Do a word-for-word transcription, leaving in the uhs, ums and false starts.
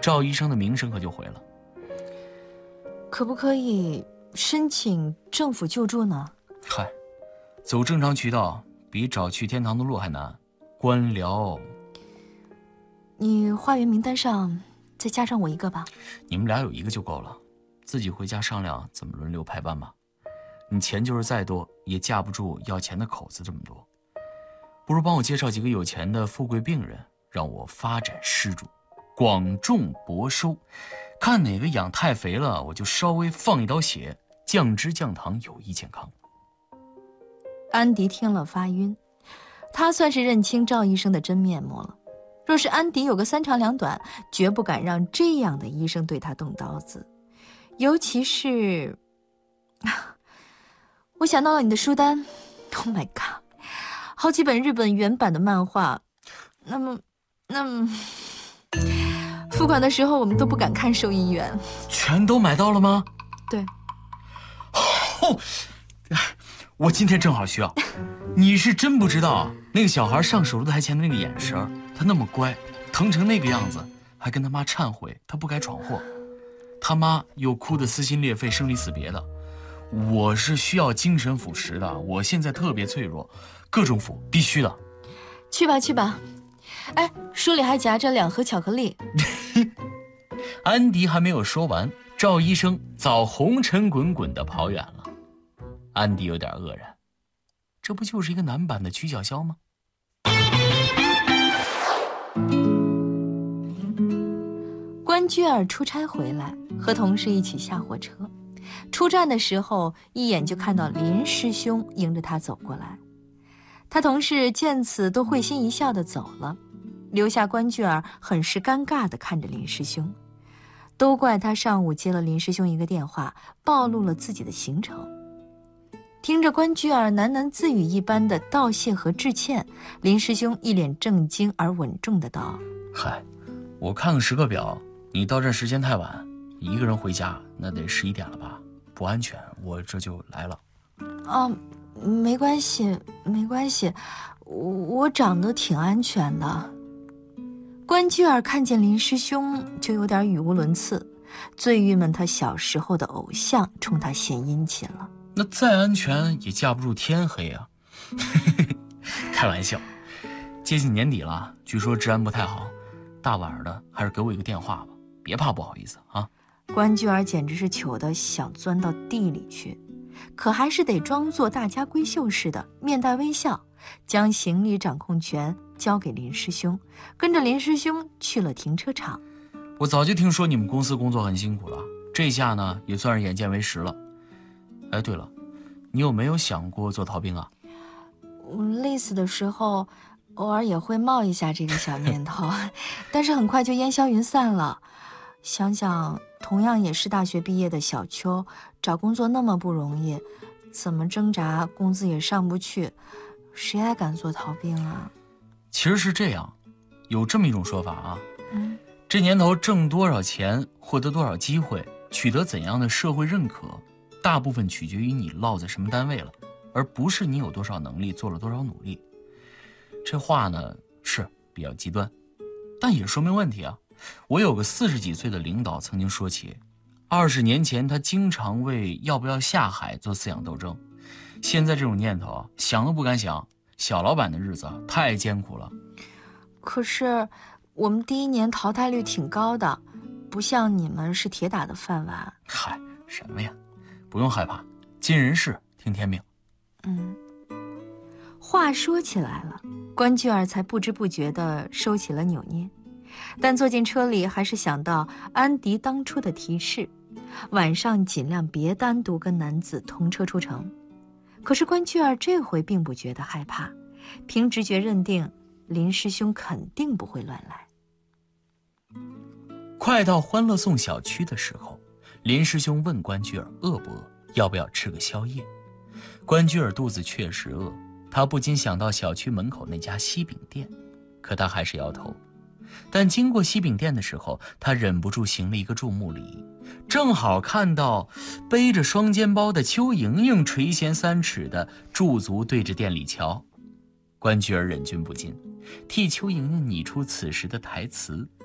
赵医生的名声可就毁了。 可不可以申请政府救助呢？ 嗨，走正常渠道比找去天堂的路还难。官僚， 你化缘名单上再加上我一个吧。 你们俩有一个就够了，自己回家商量怎么轮流排班吧。你钱就是再多，也架不住要钱的口子这么多。不如帮我介绍几个有钱的富贵病人，让我发展施主，广种博收，看哪个养太肥了，我就稍微放一刀血，降脂降糖，有益健康。 安迪听了发晕，他算是认清赵医生的真面目了。若是安迪有个三长两短，绝不敢让这样的医生对他动刀子。尤其是，我想到了你的书单 ，Oh my god， 好几本日本原版的漫画。那么，那么，付款的时候我们都不敢看收银员。 全都买到了吗？ 对。 哦，我今天正好需要。你是真不知道，那个小孩上手术台前的那个眼神，他那么乖，疼成那个样子，还跟他妈忏悔他不该闯祸，他妈又哭得撕心裂肺生离死别的。我是需要精神辅食的，我现在特别脆弱，各种辅必须的。 去吧去吧，哎，书里还夹着两盒巧克力。 安迪还没有说完，赵医生早红尘滚滚地跑远了。安迪有点愕然，这不就是一个男版的曲筱绡吗？ 关雎尔出差回来，和同事一起下火车。出站的时候，一眼就看到林师兄迎着他走过来。他同事见此都会心一笑地走了，留下关雎尔很是尴尬地看着林师兄。都怪他上午接了林师兄一个电话，暴露了自己的行程。听着关雎尔喃喃自语一般的道谢和致歉，林师兄一脸正经而稳重的道： 嗨，我看个时刻表，你到站时间太晚，一个人回家那得十一点了吧，不安全，我这就来了。 哦，没关系没关系，我我长得挺安全的。关雎尔看见林师兄就有点语无伦次，最郁闷他小时候的偶像冲他献殷勤了。 那再安全也架不住天黑啊。开玩笑，接近年底了，据说治安不太好，大晚的还是给我一个电话吧，别怕不好意思啊。 关雎尔简直是糗得想钻到地里去，可还是得装作大家闺秀似的，面带微笑，将行李掌控权交给林师兄，跟着林师兄去了停车场。 我早就听说你们公司工作很辛苦了，这下呢也算是眼见为实了。哎，对了，你有没有想过做逃兵啊？ 我累死的时候偶尔也会冒一下这个小念头，但是很快就烟消云散了。想想同样也是大学毕业的小秋，找工作那么不容易，怎么挣扎工资也上不去，谁还敢做逃兵啊？ 其实是这样，有这么一种说法啊， 嗯， 这年头挣多少钱，获得多少机会，取得怎样的社会认可，大部分取决于你落在什么单位了，而不是你有多少能力，做了多少努力。这话呢是比较极端，但也说明问题啊。我有个四十几岁的领导曾经说起，二十年前他经常为要不要下海做思想斗争，现在这种念头啊，想都不敢想。小老板的日子啊，太艰苦了。 可是我们第一年淘汰率挺高的，不像你们是铁打的饭碗。 嗨，什么呀，不用害怕，尽人事听天命。 嗯，话说起来了，关雎尔才不知不觉地收起了扭捏，但坐进车里还是想到安迪当初的提示，晚上尽量别单独跟男子同车出城。可是关雎尔这回并不觉得害怕，凭直觉认定林师兄肯定不会乱来。 快到欢乐颂小区的时候，林师兄问关雎尔饿不饿，要不要吃个宵夜。关雎尔肚子确实饿，他不禁想到小区门口那家西饼店，可他还是摇头。但经过西饼店的时候，他忍不住行了一个注目礼，正好看到背着双肩包的邱莹莹垂涎三尺的驻足对着店里瞧。关雎尔忍俊不禁，替邱莹莹拟出此时的台词，